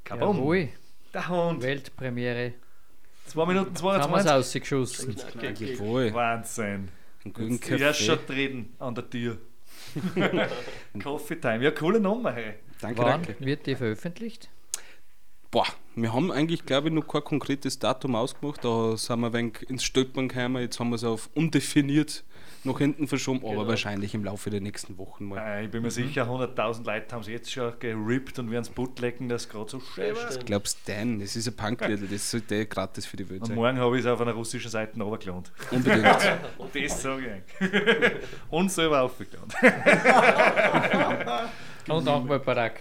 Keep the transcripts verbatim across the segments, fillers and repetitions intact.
Kabum. Jawohl. Der Hund. Weltpremiere. zwei Minuten Haben wir es zweiundzwanzig. ausgeschossen. Jawohl. Wahnsinn. Einen guten Jetzt, ich hast Kaffee. schon Tränen an der Tür. Coffee Time. Ja, coole Nummer. Hey. Danke, Wann danke. wird die veröffentlicht? Boah, wir haben eigentlich, glaube ich, noch kein konkretes Datum ausgemacht. Da sind wir ein wenig ins Stolpern gekommen. Jetzt haben wir es auf undefiniert nach hinten verschoben, aber Genau. wahrscheinlich im Laufe der nächsten Wochen mal. Äh, Ich bin mir sicher, hunderttausend Leute haben es jetzt schon gerippt und werden es Bootlecken, dass es gerade so schön war. Stimmt. Glaubst du, Dan, das ist ein Punkliedl, das sollte eh gratis für die Welt Und sein. morgen habe ich es auf einer russischen Seite runtergeladen. Unbedingt. Das sage ich eigentlich. Und selber aufgeladen. Und Anwaltberater.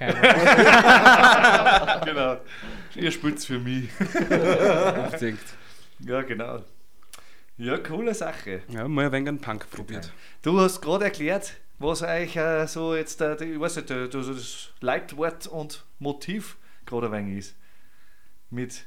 Genau. Ihr spielt es für mich. Unbedingt. Ja, genau. Ja, coole Sache. Ja, mal ein wenig einen Punk probiert. Du hast gerade erklärt, was eigentlich äh, so jetzt, äh, die, ich weiß nicht, äh, das das Leitwort und Motiv gerade ein wenig ist. Mit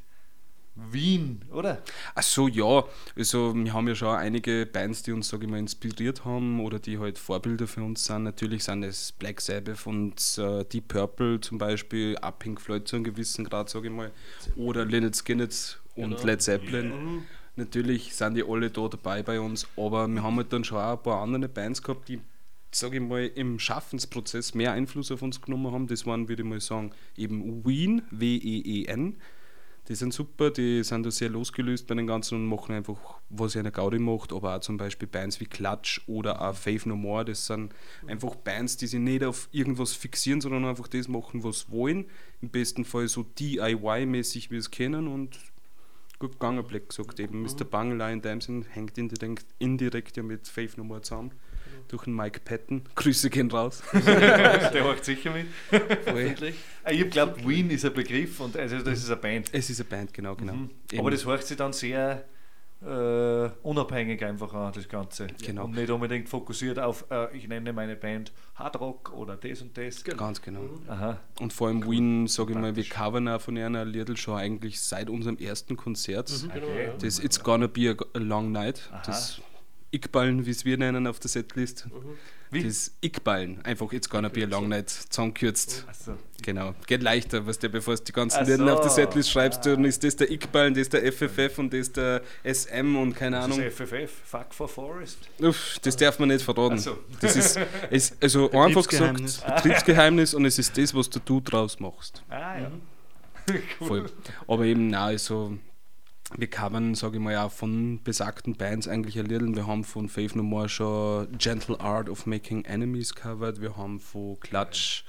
Wien, oder? Ach so, ja. Also wir haben ja schon einige Bands, die uns, sage ich mal, inspiriert haben oder die halt Vorbilder für uns sind. Natürlich sind es Black Sabbath und äh, Deep Purple zum Beispiel, auch Pink Floyd zu einem gewissen Grad, sage ich mal. Oder Lynyrd Skynyrd und Genau. Led Zeppelin. Natürlich sind die alle da dabei bei uns, aber wir haben halt dann schon auch ein paar andere Bands gehabt, die, sage ich mal, im Schaffensprozess mehr Einfluss auf uns genommen haben. Das waren, würde ich mal sagen, eben Ween, W E E N. Die sind super, die sind da sehr losgelöst bei den Ganzen und machen einfach, was ihnen Gaudi macht, aber auch zum Beispiel Bands wie Clutch oder auch Faith No More, das sind einfach Bands, die sich nicht auf irgendwas fixieren, sondern einfach das machen, was sie wollen. Im besten Fall so D I Y-mäßig, wie wir es kennen und gut gegangen, Black gesagt eben. Mister Bungle, Lion Damson hängt indirekt, indirekt ja mit Faith No More zusammen. Durch den Mike Patton. Grüße gehen raus. Der macht sicher mit. Voll. Ich habe glaubt, Wien ist ein Begriff und also das ist eine Band. Es ist eine Band, genau, genau. Mhm. Eben. Aber das hört sich dann sehr äh, unabhängig einfach an, das Ganze. Genau. Und nicht unbedingt fokussiert auf, äh, ich nenne meine Band Hard Rock oder das und das. Ganz genau. Aha. Und vor allem Wien, sage ich mal, wir covern auch von einer Liedl schon eigentlich seit unserem ersten Konzert. Genau, Okay. ja. Das It's Gonna Be a, a Long Night. Aha. Das Ickballen, wie es wir nennen auf der Setlist. Wie? Das Ickballen, einfach It's Gonna Be a Long Night, zusammengekürzt. Achso. Genau. Geht leichter, was der, bevor du die ganzen Ach Lieder so. auf der Setlist schreibst, dann ist das der Ickballen, das der F F F und das der S M und keine Das Ahnung. ist F F F, Fuck for Forest. Uff, das darf man nicht verraten. Ach so. Das ist, ist also einfach gesagt Betriebsgeheimnis. Betriebsgeheimnis und es ist das, was du draus machst. Ah ja. Cool. Voll. Aber eben, nein, also wir covern, sage ich mal, auch von besagten Bands eigentlich ein Lied. Wir haben von Faith No More schon Gentle Art of Making Enemies covered. Wir haben von Clutch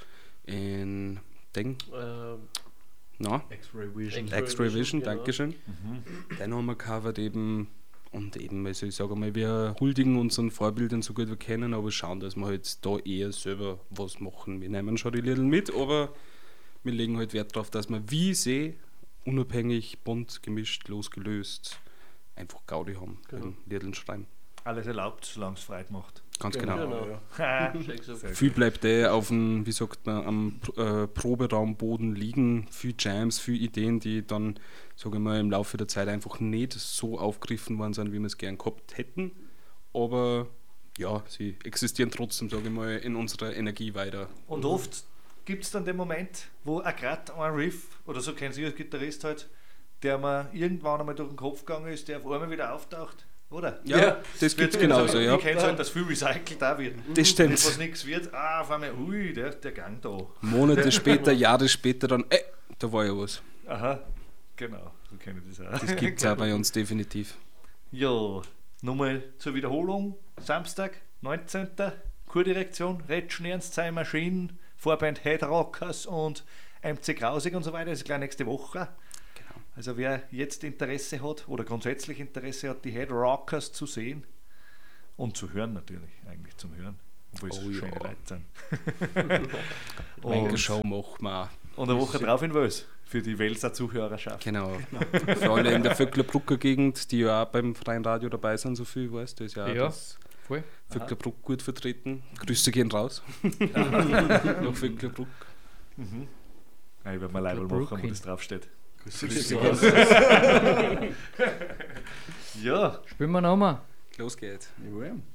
in Ding, Ähm, na, X-Ray Vision. X-Ray X-Ray Vision, Vision, genau. Dankeschön. Mhm. Den haben wir covered eben. Und eben, also ich sage mal, wir huldigen unseren Vorbildern so gut wir können, aber schauen, dass wir halt da eher selber was machen. Wir nehmen schon die Lieder mit, aber wir legen halt Wert darauf, dass wir wie sie unabhängig, bunt, gemischt, losgelöst einfach Gaudi haben Genau. beim Liedern schreiben. Alles erlaubt, solange es Freude macht. Ganz genau. Genau. Ha. Schön gesagt. Viel bleibt eh auf dem, wie sagt man, am äh, Proberaumboden liegen, viel Jams, viel Ideen, die dann, sage ich mal, im Laufe der Zeit einfach nicht so aufgegriffen worden sind, wie wir es gern gehabt hätten. Aber ja, sie existieren trotzdem, sage ich mal, in unserer Energie weiter. Und oft gibt es dann den Moment, wo auch gerade ein Riff, oder so kennen Sie als Gitarrist halt, der mir irgendwann einmal durch den Kopf gegangen ist, der auf einmal wieder auftaucht, oder? Ja, Ja, das gibt es genauso, Ich ja. kenne es halt, dass viel recycelt da wird. Das stimmt. Und was nichts wird, ah, auf einmal, ui, der, der Gang da. Monate später, Jahre später dann, ey, da war ja was. Aha, genau, so kenne ich das auch. Das gibt es auch bei uns definitiv. Ja, nochmal zur Wiederholung. Samstag, neunzehnten Kurdirektion, Retschen Ernst, seine Maschinen, Vorband Head Rockers und M C Grausig und so weiter. Das ist gleich nächste Woche. Genau. Also wer jetzt Interesse hat oder grundsätzlich Interesse hat, die Head Rockers zu sehen und zu hören natürlich, eigentlich zum Hören, obwohl es Oh ja. schöne Leute sind. Meine und, Show machen wir auch. und eine Woche drauf in Wels für die Welser Zuhörerschaft. Genau. Für alle in der Vöcklerbrucker Gegend, die ja auch beim Freien Radio dabei sind, so viel weißt du, ist ja, auch Ja. das Voll. Vöcklerbruck gut vertreten. Grüße gehen raus. Nach Vöcklerbruck. Mhm. Ja, ich werde mal Label machen, wo das draufsteht. Ja, Spielen wir nochmal. Los geht's. Jawohl.